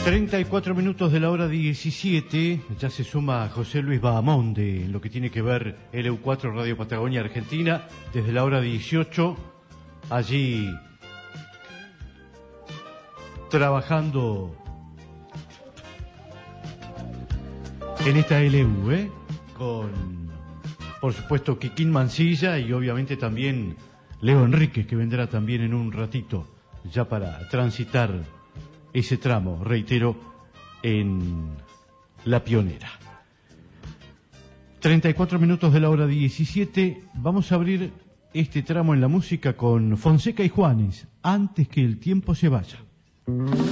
34 minutos de la hora 17, ya se suma José Luis Bahamonde en lo que tiene que ver LU4 Radio Patagonia Argentina, desde la hora 18, allí trabajando en esta LU, con, por supuesto, Kikín Mancilla y obviamente también Leo Enríquez, que vendrá también en un ratito, ya para transitar ese tramo, reitero, en La Pionera. 34 minutos de la hora 17, vamos a abrir este tramo en la música con Fonseca y Juanes, Antes que el tiempo se vaya.